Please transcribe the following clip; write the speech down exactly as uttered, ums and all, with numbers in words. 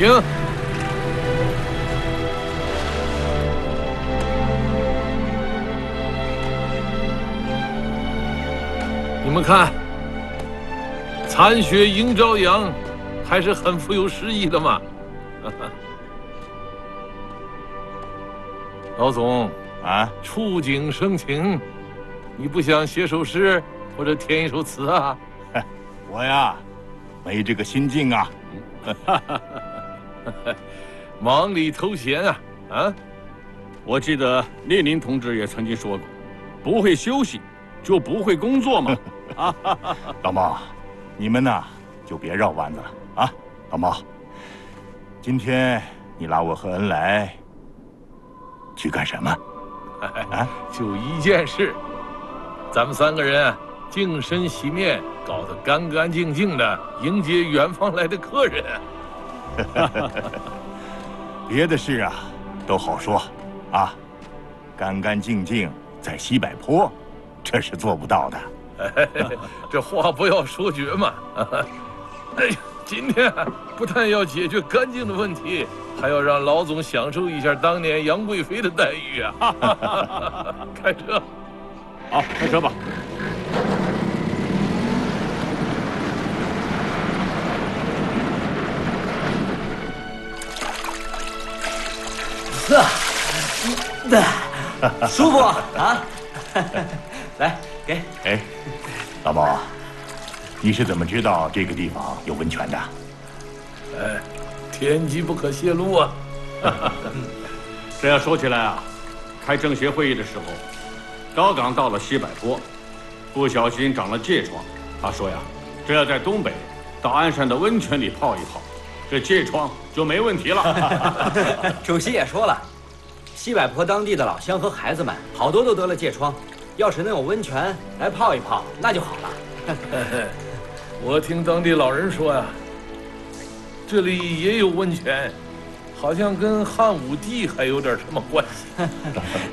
停！你们看，残雪映朝阳，还是很富有诗意的嘛。老总啊， 触景生情，你不想写首诗或者填一首词啊？ 我呀，没这个心境啊。 忙里偷闲啊！啊， 我记得列宁同志也曾经说过，不会休息就不会工作嘛。啊， 老毛，你们呐就别绕弯子了啊！老毛，今天你拉我和恩来去干什么？ 啊，就一件事，咱们三个人啊，净身洗面，搞得干干净净的，迎接远方来的客人。 别的事啊，都好说，啊，干干净净在西柏坡，这是做不到的。 这话不要说绝嘛！哎呀，今天不但要解决干净的问题，还要让老总享受一下当年杨贵妃的待遇啊！开车， 好，开车吧。 呵，舒服啊！来，给。 哎，老毛，你是怎么知道这个地方有温泉的？ 哎，天机不可泄露啊！ 这要说起来啊，开政协会议的时候，高岗到了西柏坡，不小心长了疥疮。他说呀，这要在东北到鞍山的温泉里泡一泡，这疥疮就没问题了。 主席也说了，西柏坡当地的老乡和孩子们好多都得了疥疮，要是能有温泉来泡一泡，那就好了。 我听当地老人说呀，这里也有温泉，好像跟汉武帝还有点什么关系。